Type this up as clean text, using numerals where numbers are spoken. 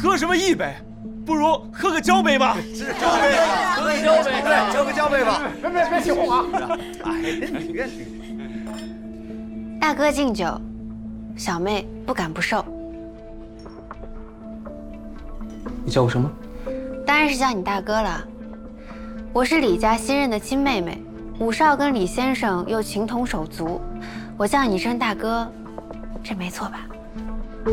喝什么一杯？不如喝个交杯吧。 是交杯， 喝个交杯， 对，交个交杯吧。 别起哄啊！ 哎，你别。 大哥敬酒，小妹不敢不受。 你叫我什么？ 当然是叫你大哥了。我是李家新任的亲妹妹，武少跟李先生又情同手足，我叫你一声大哥，这没错吧？